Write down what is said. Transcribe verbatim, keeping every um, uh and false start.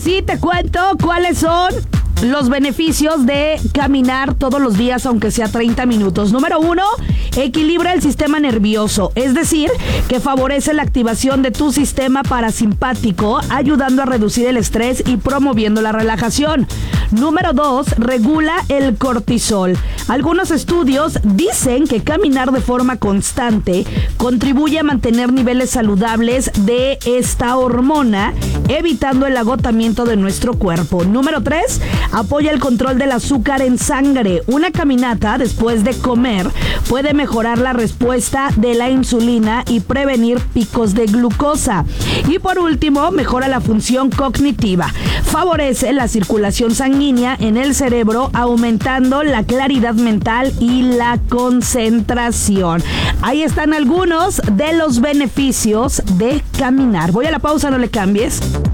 sí te cuento cuáles son los beneficios de caminar todos los días, aunque sea treinta minutos. Número uno, equilibra el sistema nervioso, es decir, que favorece la activación de tu sistema parasimpático, ayudando a reducir el estrés y promoviendo la relajación. Número dos, regula el cortisol. Algunos estudios dicen que caminar de forma constante contribuye a mantener niveles saludables de esta hormona, evitando el agotamiento de nuestro cuerpo. Número tres, apoya el control del azúcar en sangre. Una caminata después de comer puede mejorar la respuesta de la insulina y prevenir picos de glucosa. Y por último, mejora la función cognitiva. Favorece la circulación sanguínea en el cerebro, aumentando la claridad mental y la concentración. Ahí están algunos de los beneficios de caminar. Voy a la pausa, no le cambies.